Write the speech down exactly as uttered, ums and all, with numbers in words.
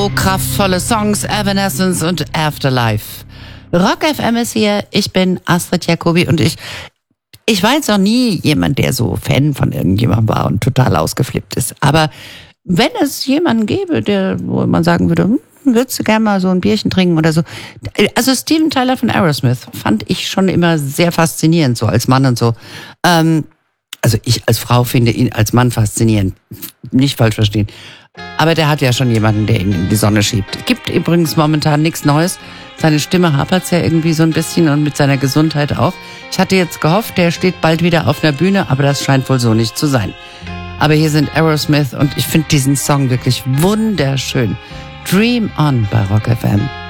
So kraftvolle Songs, Evanescence und Afterlife. Rock F M ist hier, ich bin Astrid Jacobi und ich ich war jetzt noch nie jemand, der so Fan von irgendjemandem war und total ausgeflippt ist. Aber wenn es jemanden gäbe, der, wo man sagen würde, hm, würdest du gerne mal so ein Bierchen trinken oder so. Also Steven Tyler von Aerosmith fand ich schon immer sehr faszinierend, so als Mann und so. Ähm, also ich als Frau finde ihn als Mann faszinierend. Nicht falsch verstehen. Aber der hat ja schon jemanden, der ihn in die Sonne schiebt. Gibt übrigens momentan nichts Neues. Seine Stimme hapert's ja irgendwie so ein bisschen und mit seiner Gesundheit auch. Ich hatte jetzt gehofft, der steht bald wieder auf einer Bühne, aber das scheint wohl so nicht zu sein. Aber hier sind Aerosmith und ich finde diesen Song wirklich wunderschön. Dream On bei Rock F M.